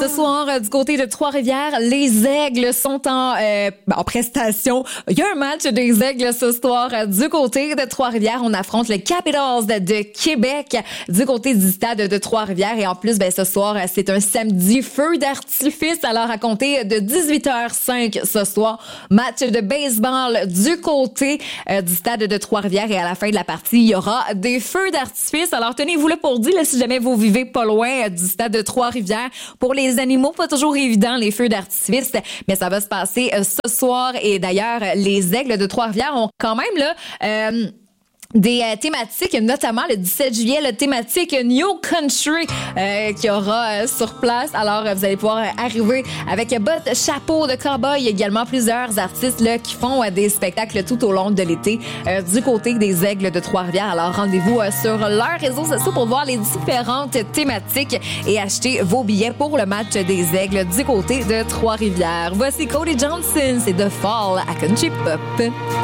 Ce soir, du côté de Trois-Rivières, les Aigles sont en prestation. Il y a un match des Aigles ce soir. Du côté de Trois-Rivières, on affronte le Capitals de Québec du côté du stade de Trois-Rivières. Et en plus, ce soir, c'est un samedi feu d'artifice. Alors, à compter de 18h05 ce soir, match de baseball du côté du stade de Trois-Rivières. Et à la fin de la partie, il y aura des feux d'artifice. Alors, tenez-vous là pour dire, si jamais vous vivez pas loin du stade de Trois-Rivières. Pour les animaux, pas toujours évident, les feux d'artifice, mais ça va se passer ce soir. Et d'ailleurs, les Aigles de Trois-Rivières ont quand même là... des thématiques, notamment le 17 juillet, la thématique New Country qui aura sur place. Alors, vous allez pouvoir arriver avec bottes, chapeau de cow-boy. Il y a également plusieurs artistes là, qui font des spectacles tout au long de l'été du côté des Aigles de Trois-Rivières. Alors, rendez-vous sur leurs réseaux sociaux pour voir les différentes thématiques et acheter vos billets pour le match des Aigles du côté de Trois-Rivières. Voici Cody Johnson, c'est The Fall à Country Pop.